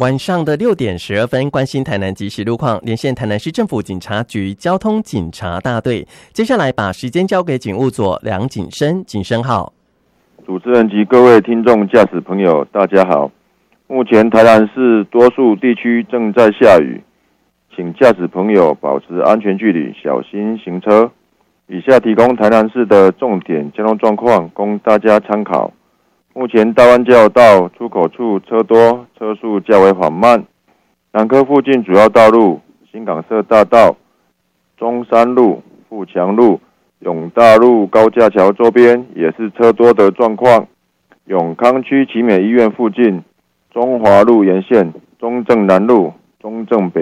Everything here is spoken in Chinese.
晚上的6点12分，关心台南即时路况，连线台南市政府警察局交通警察大队。接下来把时间交给警务佐梁景生，景生好。 主持人及各位听众驾驶朋友，大家好。目前台南市多数地区正在下雨，请驾驶朋友保持安全距离，小心行车。以下提供台南市的重点交通状况，供大家参考。目前大湾交流道出口处车多，车速较为缓慢。南科附近主要道路新港社大道、中山路、富强路、永大路高架桥周边也是车多的状况。永康区奇美医院附近、中华路沿线、中正南路、中正北